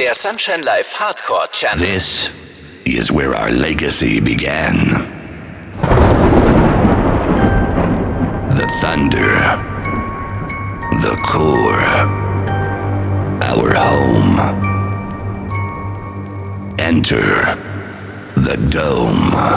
Der Sunshine Live Hardcore Channel. This is where our legacy began. The thunder, the core, our home. Enter the dome.